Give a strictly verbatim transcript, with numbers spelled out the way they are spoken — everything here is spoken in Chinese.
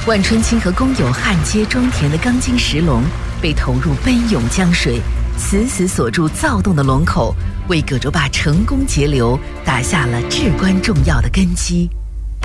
万春清河公有焊接装填的钢筋石龙被投入奔涌江水，死死锁住躁动的龙口，为葛洲坝成功节流打下了至关重要的根基。